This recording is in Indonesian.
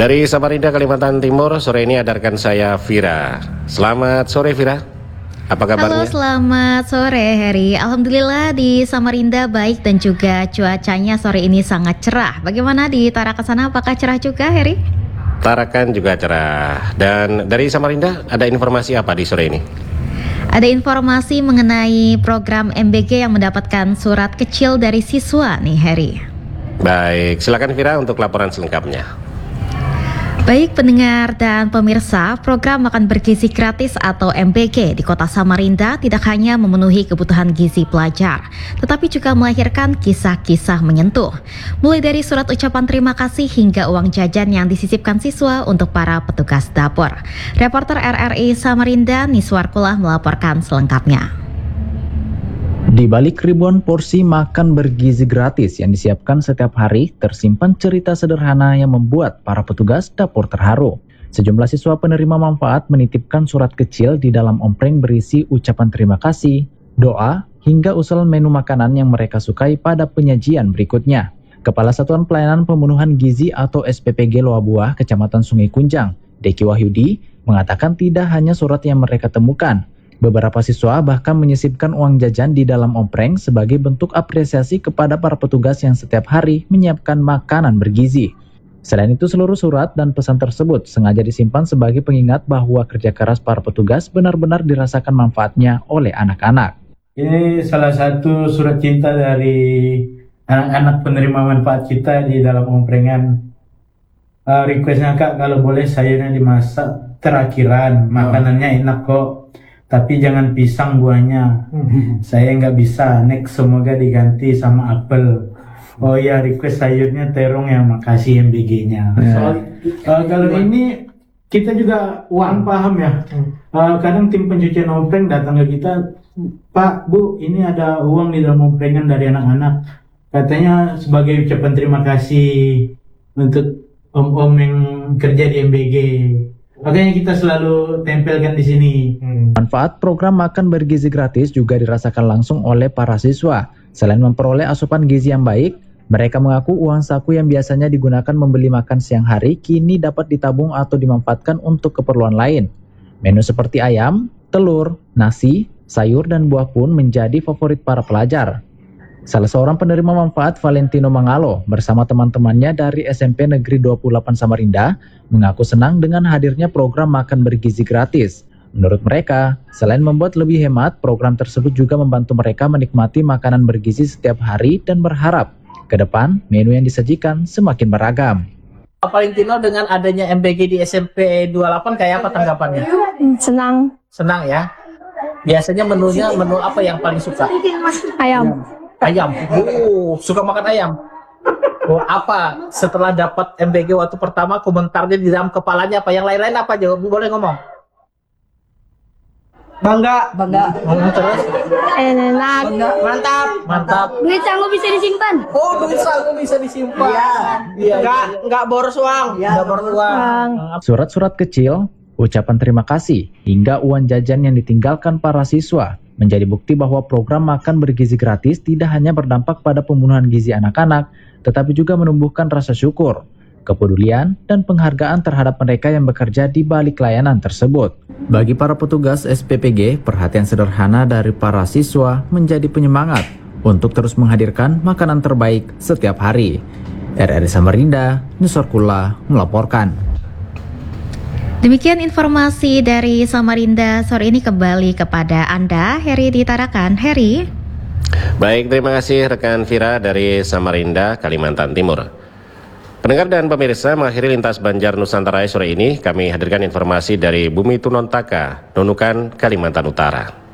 Dari Samarinda, Kalimantan Timur, sore ini ada rekan saya Vira. Selamat sore Vira, apa kabarnya? Halo, selamat sore Heri. Alhamdulillah di Samarinda baik dan juga cuacanya sore ini sangat cerah. Bagaimana di Tarakan sana, apakah cerah juga Heri? Tarakan juga cerah. Dan dari Samarinda ada informasi apa di sore ini? Ada informasi mengenai program MBG yang mendapatkan surat kecil dari siswa nih Heri. Baik, silakan Vira untuk laporan selengkapnya. Baik pendengar dan pemirsa, program makan bergizi gratis atau MBG di kota Samarinda tidak hanya memenuhi kebutuhan gizi pelajar, tetapi juga melahirkan kisah-kisah menyentuh. Mulai dari surat ucapan terima kasih hingga uang jajan yang disisipkan siswa untuk para petugas dapur. Reporter RRI Samarinda, Niswarkulah melaporkan selengkapnya. Di balik ribuan porsi makan bergizi gratis yang disiapkan setiap hari, tersimpan cerita sederhana yang membuat para petugas dapur terharu. Sejumlah siswa penerima manfaat menitipkan surat kecil di dalam ompreng berisi ucapan terima kasih, doa, hingga usulan menu makanan yang mereka sukai pada penyajian berikutnya. Kepala Satuan Pelayanan Pemenuhan Gizi atau SPPG Loabuah, Kecamatan Sungai Kunjang, Deki Wahyudi, mengatakan tidak hanya surat yang mereka temukan. Beberapa siswa bahkan menyisipkan uang jajan di dalam ompreng sebagai bentuk apresiasi kepada para petugas yang setiap hari menyiapkan makanan bergizi. Selain itu, seluruh surat dan pesan tersebut sengaja disimpan sebagai pengingat bahwa kerja keras para petugas benar-benar dirasakan manfaatnya oleh anak-anak. Ini salah satu surat cinta dari anak-anak penerima manfaat kita di dalam omprengan. Requestnya Kak, kalau boleh sayurnya dimasak terakhiran, makanannya enak kok. Tapi jangan pisang buahnya, saya nggak bisa. Next semoga diganti sama apel. Oh ya, request sayurnya terong ya, makasih MBG-nya. Kalau ini kita juga uang paham ya. Kadang tim pencucian ompreng datang ke kita, Pak, Bu, ini ada uang di dalam omprengan dari anak-anak. Katanya sebagai ucapan terima kasih untuk om-om yang kerja di MBG. Makanya kita selalu tempelkan di sini. Manfaat program makan bergizi gratis juga dirasakan langsung oleh para siswa. Selain memperoleh asupan gizi yang baik, mereka mengaku uang saku yang biasanya digunakan membeli makan siang hari kini dapat ditabung atau dimanfaatkan untuk keperluan lain. Menu seperti ayam, telur, nasi, sayur, dan buah pun menjadi favorit para pelajar. Salah seorang penerima manfaat, Valentino Mangalo, bersama teman-temannya dari SMP Negeri 28 Samarinda, mengaku senang dengan hadirnya program makan bergizi gratis. Menurut mereka, selain membuat lebih hemat, program tersebut juga membantu mereka menikmati makanan bergizi setiap hari dan berharap ke depan menu yang disajikan semakin beragam. Valentino, dengan adanya MBG di SMP 28 kayak apa tanggapannya? Senang. Senang ya? Biasanya menu apa yang paling suka? Ayam. Ayam. Suka makan ayam. Apa setelah dapat MBG waktu pertama komentarnya di dalam kepalanya apa? Yang lain-lain apa aja? Boleh ngomong? Bangga. Terus? Enak. Mantap. Duit sanggup bisa disimpan. Oh, duit saku bisa disimpan. Iya. Enggak boros uang. Nggak boros uang. Surat-surat kecil, ucapan terima kasih, hingga uang jajan yang ditinggalkan para siswa menjadi bukti bahwa program makan bergizi gratis tidak hanya berdampak pada pemenuhan gizi anak-anak, tetapi juga menumbuhkan rasa syukur, kepedulian, dan penghargaan terhadap mereka yang bekerja di balik layanan tersebut. Bagi para petugas SPPG, perhatian sederhana dari para siswa menjadi penyemangat untuk terus menghadirkan makanan terbaik setiap hari. RRI Samarinda, Niswarkulah melaporkan. Demikian informasi dari Samarinda sore ini, kembali kepada Anda, Heri di Tarakan. Heri. Baik, terima kasih rekan Vira dari Samarinda, Kalimantan Timur. Pendengar dan pemirsa, mengakhiri Lintas Banjar Nusantara sore ini, kami hadirkan informasi dari Bumi Tunontaka, Nunukan, Kalimantan Utara.